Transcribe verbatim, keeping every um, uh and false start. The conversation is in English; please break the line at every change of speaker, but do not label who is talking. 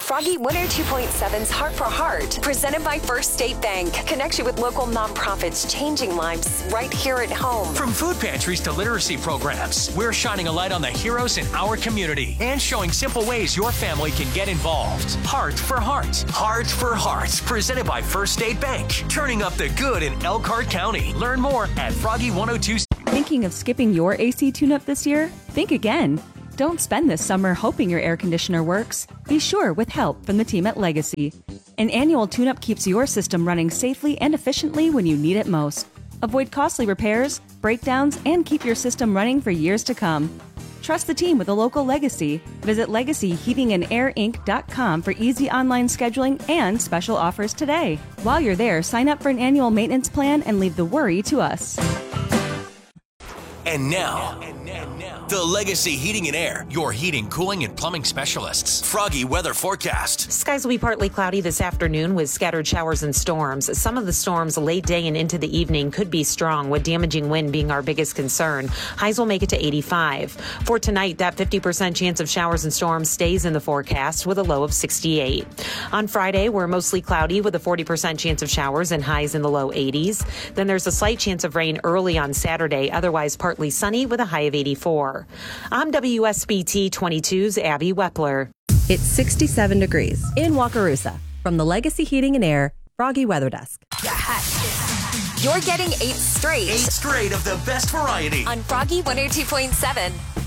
Froggy one oh two point seven's Heart for Heart, presented by First State Bank. Connection with local nonprofits, changing lives right here at home.
From food pantries to literacy programs, we're shining a light on the heroes in our community and showing simple ways your family can get involved. Heart for Heart. Heart for Heart, presented by First State Bank. Turning up the good in Elkhart County. Learn more at Froggy one oh two.
Thinking of skipping your A C tune-up this year? Think again. Don't spend this summer hoping your air conditioner works. Be sure with help from the team at Legacy. An annual tune-up keeps your system running safely and efficiently when you need it most. Avoid costly repairs, breakdowns, and keep your system running for years to come. Trust the team with a local Legacy. Visit legacy heating and air inc dot com for easy online scheduling and special offers today. While you're there, sign up for an annual maintenance plan and leave the worry to us.
And now, the Legacy Heating and Air, your heating, cooling, and plumbing specialists. Froggy weather forecast.
Skies will be partly cloudy this afternoon with scattered showers and storms. Some of the storms late day and into the evening could be strong, with damaging wind being our biggest concern. Highs will make it to eighty-five. For tonight, that fifty percent chance of showers and storms stays in the forecast with a low of sixty-eight. On Friday, we're mostly cloudy with a forty percent chance of showers and highs in the low eighties. Then there's a slight chance of rain early on Saturday, otherwise partly sunny with a high of eighty-four. I'm W S B T twenty-two's Abby Wepler.
It's sixty-seven degrees in Wakarusa from the Legacy Heating and Air Froggy Weather Desk.
You're getting eight straight.
Eight straight of the best variety
on Froggy one oh two point seven.